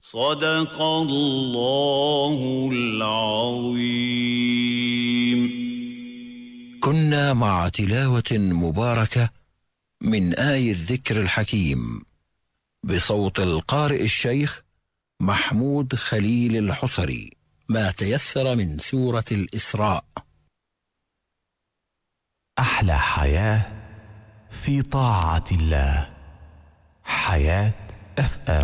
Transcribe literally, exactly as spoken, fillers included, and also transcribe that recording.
صدق الله العظيم. كنا مع تلاوة مباركة من آي الذكر الحكيم بصوت القارئ الشيخ محمود خليل الحصري، ما تيسر من سورة الإسراء. أحلى حياة في طاعة الله. حياة اف ام.